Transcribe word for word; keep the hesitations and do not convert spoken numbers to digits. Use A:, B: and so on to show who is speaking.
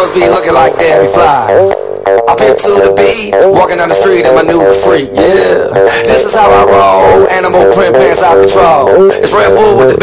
A: girls be looking like Debbie Fly. I pimp to the beat, walking down the street in my new freak, yeah. This is how I roll, animal print pants out control. It's Red Bull with the